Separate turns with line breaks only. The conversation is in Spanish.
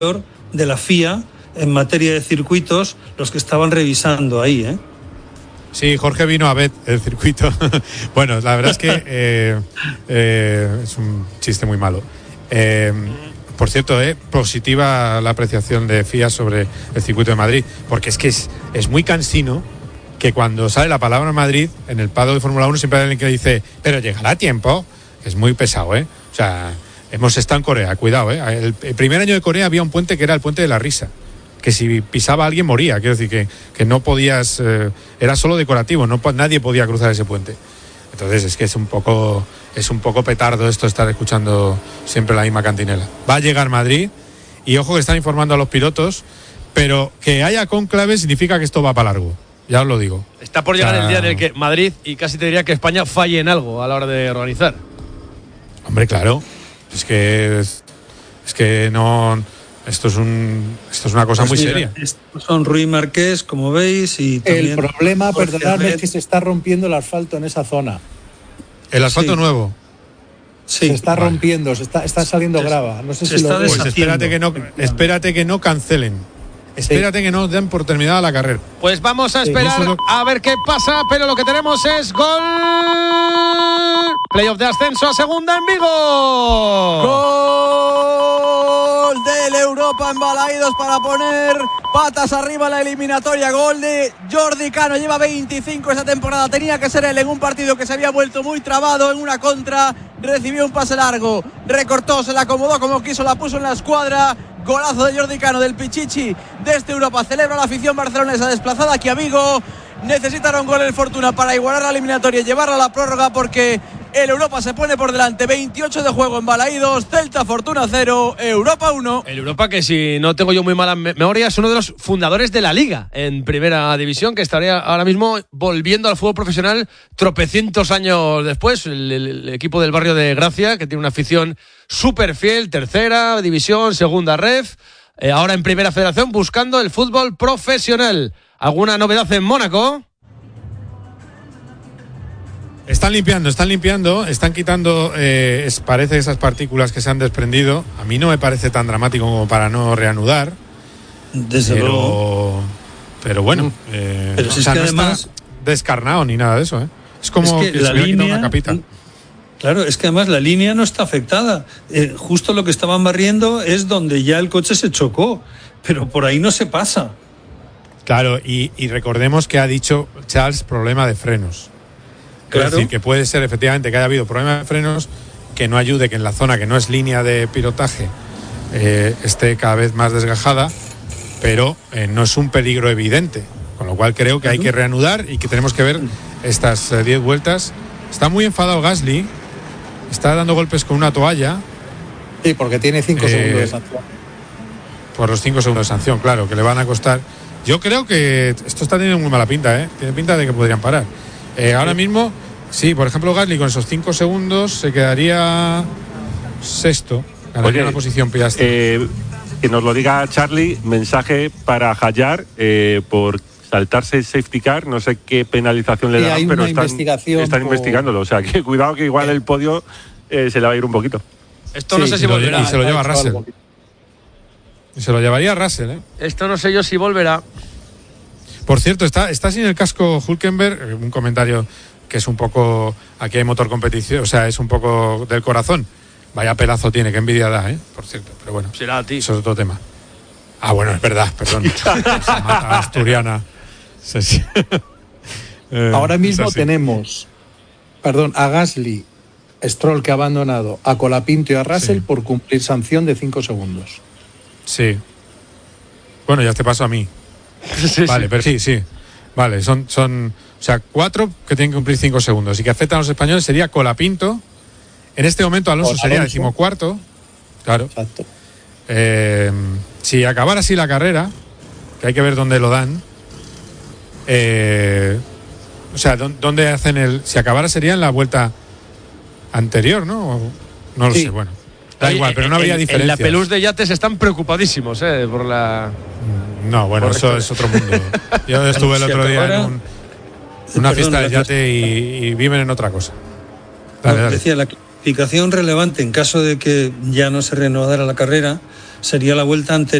de la FIA en materia de circuitos, los que estaban revisando ahí, ¿eh?
Sí, Jorge vino a ver el circuito. Bueno, la verdad es que es un chiste muy malo. Por cierto, positiva la apreciación de FIA sobre el circuito de Madrid, porque es que es muy cansino que cuando sale la palabra Madrid, en el paddock de Fórmula 1 siempre hay alguien que dice, pero llegará a tiempo. Es muy pesado, ¿eh? O sea, hemos estado en Corea, cuidado, ¿eh? El primer año de Corea había un puente que era el puente de la risa, que si pisaba a alguien moría, quiero decir que no podías, era solo decorativo, nadie podía cruzar ese puente. Entonces es que es un poco petardo esto, estar escuchando siempre la misma cantinela. Va a llegar Madrid y ojo que están informando a los pilotos, pero que haya cónclave significa que esto va para largo, ya os lo digo.
Está por llegar el día en el que Madrid y casi te diría que España falle en algo a la hora de organizar.
Hombre, claro, es que no... Esto es una cosa muy seria.
Estos son Ruy Marqués, como veis, y también
el problema, perdonadme, es que se está rompiendo el asfalto en esa zona.
¿El asfalto nuevo?
Sí.
Se está rompiendo, está saliendo grava. No sé si lo
pues espérate que no cancelen. Espérate que no den por terminada la carrera.
Pues vamos a esperar a ver qué pasa, pero lo que tenemos es gol. Playoff de ascenso a segunda en Vigo.
Gol del Europa en Balaídos para poner patas arriba la eliminatoria. Gol de Jordi Cano, lleva 25 esta temporada. Tenía que ser él en un partido que se había vuelto muy trabado, en una contra. Recibió un pase largo, recortó, se la acomodó como quiso, la puso en la escuadra. Golazo de Jordi Cano, del Pichichi de este Europa. Celebra la afición barcelonesa desplazada aquí a Vigo. Necesitaron gol el Fortuna para igualar la eliminatoria y llevarla a la prórroga, porque el Europa se pone por delante. 28 de juego en Balaídos. Celta Fortuna 0, Europa 1.
El Europa, que si no tengo yo muy mala memoria, es uno de los fundadores de la Liga en Primera División, que estaría ahora mismo volviendo al fútbol profesional tropecientos años después. El equipo del barrio de Gracia, que tiene una afición súper fiel, Tercera División, Segunda Ref, ahora en Primera Federación, buscando el fútbol profesional. ¿Alguna novedad en Mónaco?
Están limpiando, están quitando, parece esas partículas que se han desprendido. A mí no me parece tan dramático como para no reanudar.
Desde luego.
Pero bueno,
pero si es que
no
además
está descarnado ni nada de eso, ¿eh? Es como
es que
se
la
hubiera quitado
línea,
una capita.
Claro, es que además la línea no está afectada. Justo lo que estaban barriendo es donde ya el coche se chocó, pero por ahí no se pasa.
Claro, y recordemos que ha dicho Charles problema de frenos.
Claro.
Es decir, que puede ser efectivamente que haya habido problema de frenos, que no ayude, que en la zona que no es línea de pilotaje esté cada vez más desgajada, pero no es un peligro evidente. Con lo cual creo que hay que reanudar y que tenemos que ver estas 10 vueltas. Está muy enfadado Gasly, está dando golpes con una toalla.
Sí, porque tiene 5 segundos de sanción.
Por los 5 segundos de sanción, claro, que le van a costar. Yo creo que esto está teniendo muy mala pinta, ¿eh? Tiene pinta de que podrían parar. Ahora mismo, sí, por ejemplo, Gasly con esos 5 segundos se quedaría sexto, ganaría una posición Piastri.
Que nos lo diga Charlie, mensaje para Hayar por saltarse el safety car, no sé qué penalización le dan, pero están investigándolo, o sea, que cuidado que igual el podio se le va a ir un poquito.
Esto no sé si volverá.
Y se lo lleva Russell. Y se lo llevaría Russell, ¿eh?
Esto no sé yo si volverá.
Por cierto, está sin el casco Hülkenberg, un comentario que es un poco, aquí hay motor competición, o sea, es un poco del corazón. Vaya pelazo tiene, qué envidia da, por cierto, pero bueno,
será a ti.
Eso es otro tema. Ah, bueno, es verdad, perdón. Mata asturiana. Sí.
Ahora mismo tenemos, a Gasly, Stroll, que ha abandonado, a Colapinto y a Russell por cumplir sanción de 5 segundos.
Sí. Bueno, ya te paso a mí. Vale, pero sí. Vale, son, o sea, 4 que tienen que cumplir 5 segundos y que afectan a los españoles sería Colapinto. En este momento Alonso sería 14º. Claro.
Exacto.
Si acabara así la carrera, que hay que ver dónde lo dan. O sea, dónde hacen si acabara sería en la vuelta anterior, ¿no? No lo sé, bueno. Da igual, pero no habría diferencia.
En la Pelús de Yates están preocupadísimos, por la...
No, bueno, eso es otro mundo. Yo estuve el otro día en una fiesta de yate y viven en otra cosa. Dale.
Decía, la clasificación relevante en caso de que ya no se reanudara la carrera sería la vuelta anterior